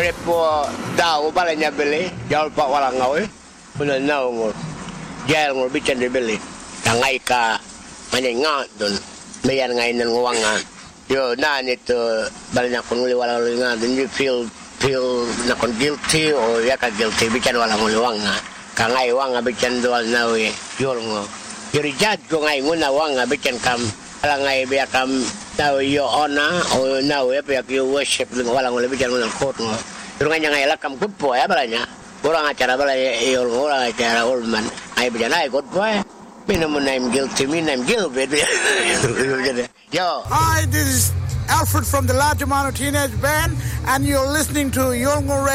Merepo tahu balanya beli, jauh pak walang ngawe. Puna nau ngor. Jail ngor bican de beli. Tangai ka manengat don. Mayan ngai nang wanga. Yo nan itu balanya kunuli walang nga. Then you feel nakon guilty or yaka guilty bican walang wanga. Kangai wanga bican doal nawe. Yol ngo. Yuri jad ko ngai nguna wanga bican kam. Alangai biak kam tahu yo honor or nawe biak you worship walang bican nguna kot ngo. Turungan yang ngai lakam good boy ya balanya. Orang acara balanya yol orang acara ulman. Ai bican ai good boy. Minum name guilty, name Gilbert. Yo. Hi, this is Alfred from the Large Amount of Teenage Band, and you're listening to Yolngu